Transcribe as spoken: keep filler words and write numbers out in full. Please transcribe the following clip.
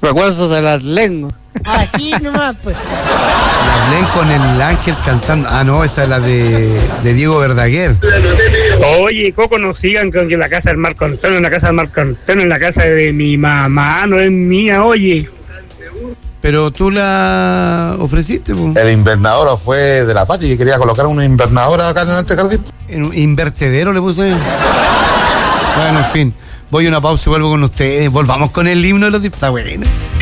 Recuerdos de las lenguas. Así nomás, pues. Marlene con el ángel cantando. Ah, no, esa es la de, de Diego Verdaguer. Oye, Coco, no sigan con que la casa del Marco Antonio, en la casa del Marco Antonio, en la casa de mi mamá, no es mía, oye. Pero tú la ofreciste, pues. El invernador fue de la Pati, que quería colocar una invernadora acá en el antejardín. En un invertedero le puse. Bueno, en fin. Voy a una pausa y vuelvo con ustedes. Volvamos con el himno de los diputados. Está bueno.